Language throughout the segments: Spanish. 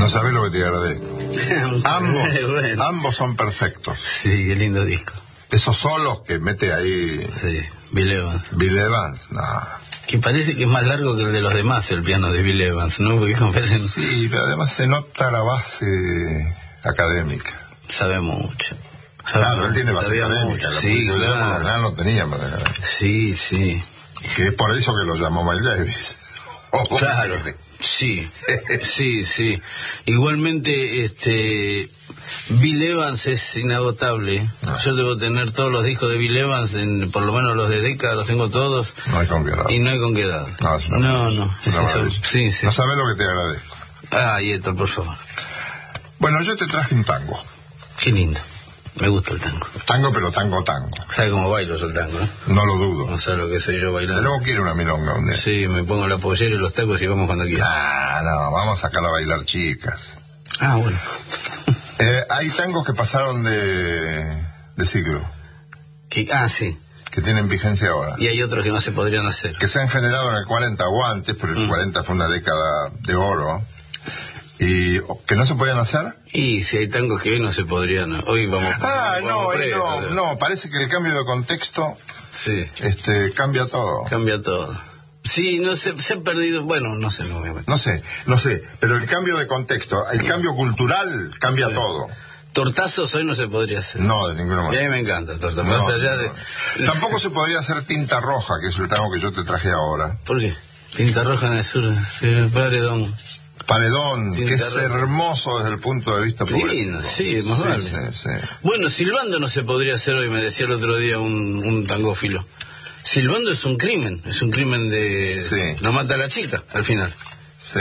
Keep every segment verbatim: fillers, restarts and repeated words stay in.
No sabés lo que te agradezco. ambos, bueno. ambos son perfectos. Sí, qué lindo disco. Esos solos que mete ahí Sí, Bill Evans. Bill Evans, no. Que parece que es más largo que el de los demás, el piano de Bill Evans, ¿no? Porque parecen... Sí, pero además se nota la base académica. Sabe mucho. Sabe claro, mucho. Él tiene base Sabía académica. Mucho. Sí, yo claro. Por lo general no tenía base académica. Sí, sí. Que es por eso que lo llamó Miles Davis. Oh, claro, sí, sí, sí. Igualmente, este... Bill Evans es inagotable. No. Yo debo tener todos los discos de Bill Evans, en, por lo menos los de década, los tengo todos. No hay con qué dar. Y no hay con qué dar. No, es una no, no. Es eso. Sí, sí. No sabes lo que te agradezco. Ah, y Héctor, por favor. Bueno, yo te traje un tango. Qué lindo. Me gusta el tango. Tango, pero tango, tango. ¿Sabe cómo bailo yo el tango, eh? No lo dudo. No sé lo que soy yo bailando. Luego quiero una milonga un día. Sí, me pongo la pollera y los tacos y vamos cuando quiera. Ah, no, vamos a sacar a bailar chicas. Ah, bueno. eh, hay tangos que pasaron de, de siglo. ¿Qué? Ah, sí. Que tienen vigencia ahora. Y hay otros que no se podrían hacer. Que se han generado en el cuarenta o antes, pero el mm. cuarenta fue una década de oro. ¿Y que no se podían hacer? Y si hay tangos que hoy no se podrían. Hoy vamos Ah, vamos no, preso, no, o sea. no, parece que el cambio de contexto sí. este, cambia todo. Cambia todo. Sí, no sé, se ha perdido, bueno, no sé, no me No sé, no sé, pero el cambio de contexto, el cambio cultural cambia sí. todo. Tortazos hoy no se podría hacer. No, de ninguna manera. Y a mí me encanta el tortazo. No, Más allá de... no. Tampoco se podría hacer Tinta Roja, que es el tango que yo te traje ahora. ¿Por qué? Tinta Roja en el sur, el paredón. Paredón, Tinta que es roja. Hermoso desde el punto de vista poético. Sí, más sí, vale. Sí, sí. Bueno, silbando no se podría hacer hoy, me decía el otro día un, un tangófilo. Silbando es un crimen, es un crimen de... Sí. No mata a la chica, al final. Sí.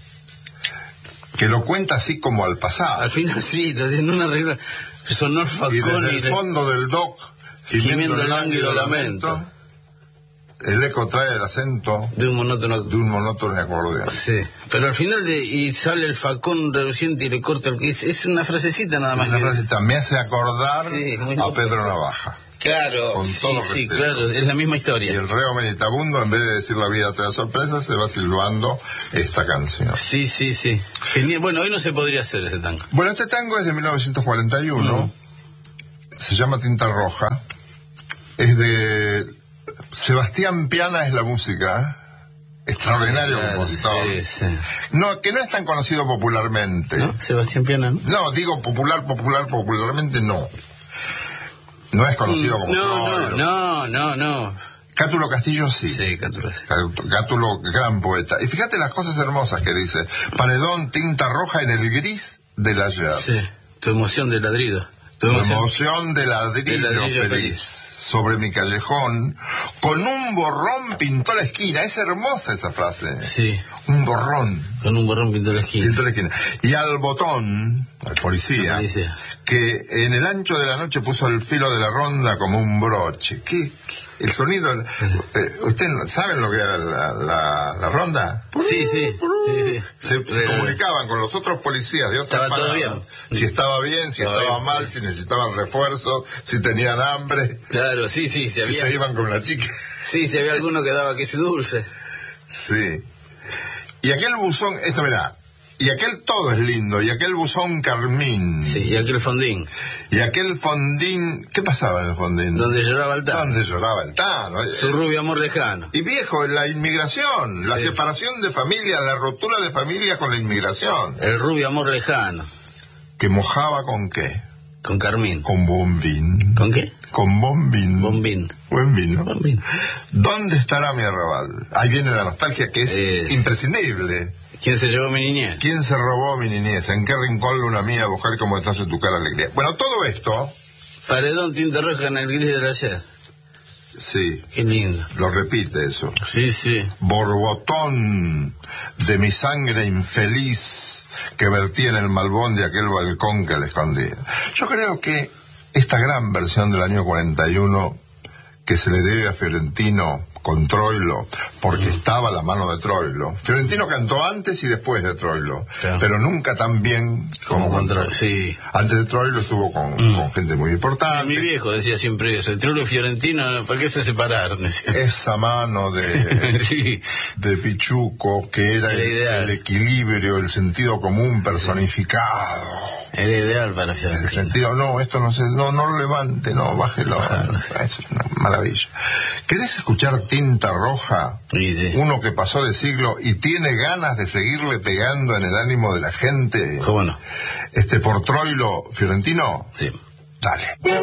Que lo cuenta así como al pasado. Al final sí, en una regla. Sonó Falcón y desde y el de... fondo del dock, gimiendo el lánguido lamento. lamento, el eco trae el acento de un monótono de un monótono acordeón. Sí, pero al final de y sale el facón reluciente y le corta el... Es, es una frasecita nada más. Una que... frasecita, me hace acordar sí, a Pedro Navaja. Claro, con sí, todo sí, respeto. claro, es la misma historia. Y el reo meditabundo, en vez de decir la vida te da sorpresa, se va silbando esta canción. Sí, sí, sí. Genial. Bueno, hoy no se podría hacer ese tango. Bueno, este tango es de mil novecientos cuarenta y uno, mm. se llama Tinta Roja, es de Sebastián Piana, es la música, extraordinario claro, compositor. Sí, sí. No, que no es tan conocido popularmente. ¿No? Sebastián Piana, ¿no? No, digo popular, popular, popularmente no. No es conocido como... No, no, no, no, no. Cátulo Castillo sí. Sí, Cátulo. Sí. Cátulo, gran poeta. Y fíjate las cosas hermosas que dice. Paredón, tinta roja en el gris del ayer. Sí, tu emoción de ladrido. Tu emoción, emoción de ladrillo, de ladrillo feliz. feliz. Sobre mi callejón, con un borrón pintó la esquina. Es hermosa esa frase. Sí. Un borrón. Con un borrón pintó la esquina. Pintó la esquina. Y al botón, al policía, policía, que en el ancho de la noche puso el filo de la ronda como un broche. ¿Qué? El sonido... Eh, ¿Ustedes saben lo que era la, la, la ronda? Sí, sí. sí, sí. Se, se comunicaban con los otros policías de otras Estaba paradas, todo bien. Si estaba bien, si estaba, estaba mal, si necesitaban refuerzo, si tenían hambre. Claro, sí, sí. Si, había... si se iban con la chica. Sí, si había alguno que daba queso dulce. Sí. Y aquel buzón, esto mirá, y aquel todo es lindo, y aquel buzón carmín. Sí, y aquel fondín. Y aquel fondín, ¿qué pasaba en el fondín? Donde lloraba el Tano. Donde lloraba el Tano. Su rubio amor lejano. Y viejo, la inmigración, la sí. separación de familia, la rotura de familia con la inmigración. El rubio amor lejano. ¿Que mojaba con qué? Con carmín. Con bombín. ¿Con qué? Con bombín. Bombín. Buen vino. Bombín. ¿Dónde estará mi arrabal? Ahí viene la nostalgia que es eh, imprescindible. ¿Quién se llevó mi niñez? ¿Quién se robó mi niñez? ¿En qué rincón luna mía buscar como entonces tu cara alegría? Bueno, todo esto... Paredón, tinta roja en el gris de la ayer. Sí. Qué lindo. Lo repite eso. Sí, sí. Borbotón de mi sangre infeliz que vertí en el malbón de aquel balcón que le escondía. Yo creo que esta gran versión del año cuarenta y uno que se le debe a Fiorentino con Troilo, porque mm. estaba la mano de Troilo. Fiorentino cantó antes y después de Troilo, claro. pero nunca tan bien como, como con Troilo. Sí. Antes de Troilo estuvo con, mm. con gente muy importante. Mi viejo decía siempre eso, el Troilo y Fiorentino, ¿para qué se separaron? Esa mano de, sí. de Pichuco, que era el, el equilibrio, el sentido común personificado. Era ideal para Fiorentino. El sentido, no, esto no se, no, no lo levante, no, bájelo. Claro. Eso es una maravilla. ¿Querés escuchar Tinta Roja? Sí, sí. Uno que pasó de siglo y tiene ganas de seguirle pegando en el ánimo de la gente. ¿Cómo no? Este, por Troilo, Fiorentino. Sí. Dale.